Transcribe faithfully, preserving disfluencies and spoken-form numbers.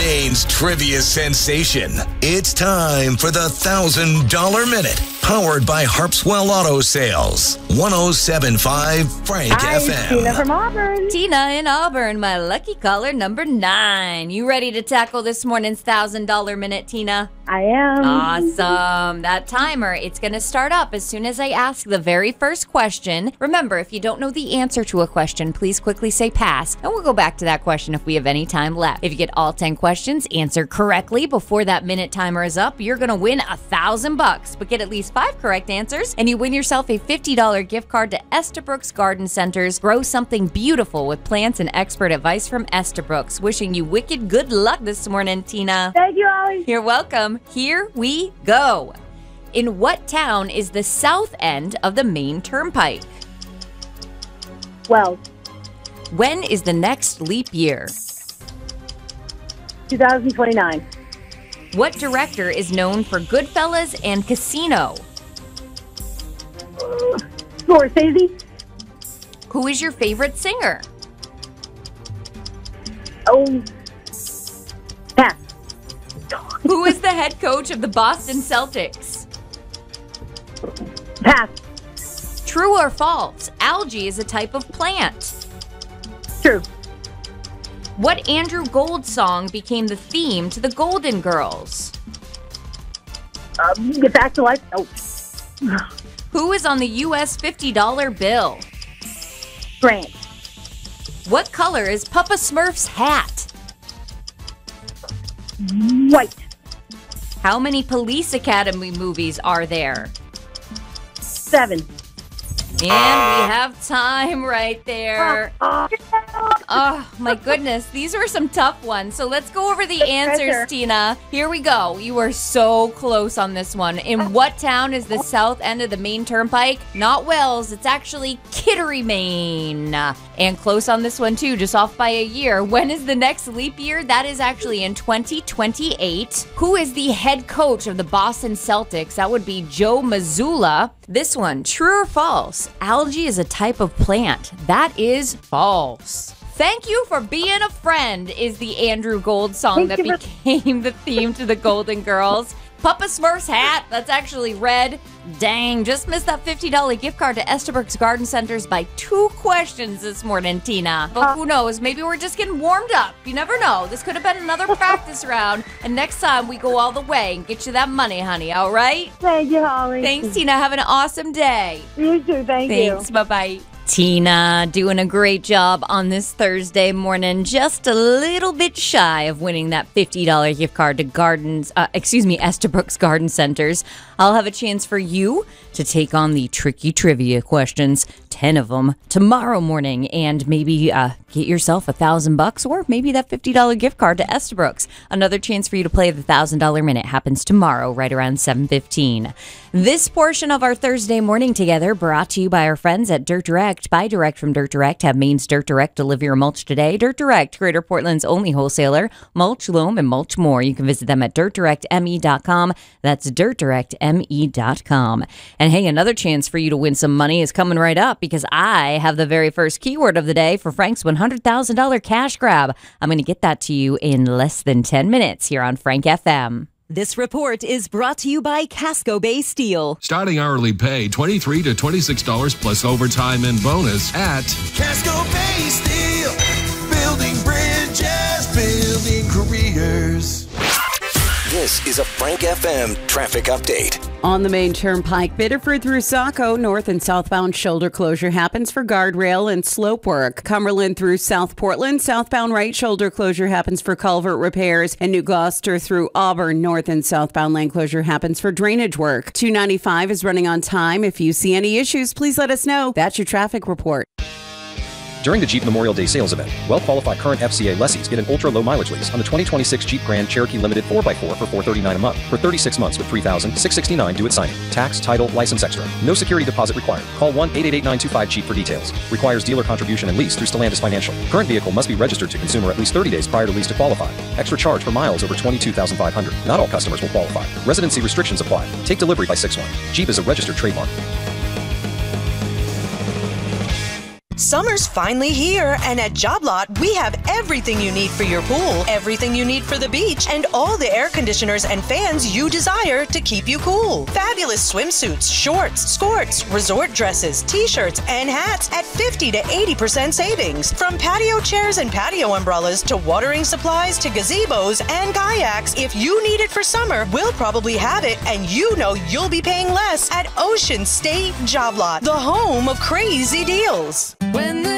Maine's trivia sensation. It's time for the one thousand dollars Minute, powered by Harpswell Auto Sales. one oh seven point five Frank Hi, F M. Tina from Auburn. Tina in Auburn, my lucky caller number nine. You ready to tackle this morning's one thousand dollars Minute, Tina? I am. Awesome. That timer, it's going to start up as soon as I ask the very first question. Remember, if you don't know the answer to a question, please quickly say pass, and we'll go back to that question if we have any time left. If you get all ten questions answered correctly before that minute timer is up, you're going to win a thousand bucks. But get at least five correct answers, and you win yourself a fifty dollars gift card to Estabrooks Garden Centers. Grow something beautiful with plants and expert advice from Estabrooks. Wishing you wicked good luck this morning, Tina. Thank you, Ollie. You're welcome. Here we go. In what town is the south end of the Maine Turnpike? Well, When is the next leap year? twenty twenty-nine. What director is known for Goodfellas and Casino? Scorsese. Who is your favorite singer? Oh, pass. Who is the head coach of the Boston Celtics? Pass. True or false? Algae is a type of plant. True. What Andrew Gold song became the theme to the Golden Girls? Um, get back to life. Oh, Who is on the U S fifty dollar bill? Grant. What color is Papa Smurf's hat? White. How many Police Academy movies are there? Seven. And we have time right there. Oh, Oh, my goodness. These were some tough ones. So let's go over the answers, pressure. Tina. Here we go. You were so close on this one. In what town is the south end of the Maine Turnpike? Not Wells. It's actually Kittery, Maine. And close on this one, too, just off by a year. When is the next leap year? That is actually in twenty twenty-eight. Who is the head coach of the Boston Celtics? That would be Joe Mazzulla. This one, true or false? Algae is a type of plant. That is false. Thank you for being a friend is the Andrew Gold song Thank that you became the theme to the Golden Girls. Papa Smurf's hat, that's actually red. Dang, just missed that fifty dollars gift card to Estabrooks Garden Centers by two questions this morning, Tina. But who knows, maybe we're just getting warmed up. You never know. This could have been another practice round. And next time we go all the way and get you that money, honey, all right? thank you, Holly. Thanks, Tina. Have an awesome day. You too. Thank Thanks. you. Bye-bye. Tina doing a great job on this Thursday morning. Just a little bit shy of winning that fifty dollars gift card to Gardens, uh, excuse me, Estabrooks Garden Centers. I'll have a chance for you to take on the tricky trivia questions, ten of them, tomorrow morning, and maybe uh, get yourself a thousand bucks or maybe that fifty dollars gift card to Estabrooks. Another chance for you to play the one thousand dollars Minute happens tomorrow right around seven fifteen. This portion of our Thursday morning together brought to you by our friends at Dirt Direct. Buy direct from Dirt Direct. Have Maine's Dirt Direct deliver your mulch today. Dirt Direct, Greater Portland's only wholesaler. Mulch, loam, and much more. You can visit them at dirt direct m e dot com. That's dirt direct m e dot com. And hey, another chance for you to win some money is coming right up because I have the very first keyword of the day for Frank's one hundred thousand dollars cash grab. I'm going to get that to you in less than ten minutes here on Frank F M. This report is brought to you by Casco Bay Steel. Starting hourly pay twenty-three to twenty-six dollars plus overtime and bonus at Casco Bay Steel, building bridges, building careers. This is a Frank F M traffic update. On the Maine Turnpike, Biddeford through Saco, north and southbound shoulder closure happens for guardrail and slope work. Cumberland through South Portland, southbound right shoulder closure happens for culvert repairs. And New Gloucester through Auburn, north and southbound lane closure happens for drainage work. two ninety-five is running on time. If you see any issues, please let us know. That's your traffic report. During the Jeep Memorial Day sales event, well-qualified current F C A lessees get an ultra-low mileage lease on the twenty twenty-six Jeep Grand Cherokee Limited four by four for four hundred thirty-nine dollars a month for thirty-six months with three thousand six hundred sixty-nine dollars due at signing. Tax, title, license extra. No security deposit required. Call one eight eight eight nine two five Jeep for details. Requires dealer contribution and lease through Stellantis Financial. Current vehicle must be registered to consumer at least thirty days prior to lease to qualify. Extra charge for miles over twenty-two thousand five hundred. Not all customers will qualify. Residency restrictions apply. Take delivery by six one. Jeep is a registered trademark. Summer's finally here, and at Job Lot, we have everything you need for your pool, everything you need for the beach, and all the air conditioners and fans you desire to keep you cool. Fabulous swimsuits, shorts, skirts, resort dresses, t-shirts, and hats at fifty to eighty percent savings. From patio chairs and patio umbrellas to watering supplies to gazebos and kayaks, if you need it for summer, we'll probably have it, and you know you'll be paying less at Ocean State Job Lot, the home of crazy deals. When the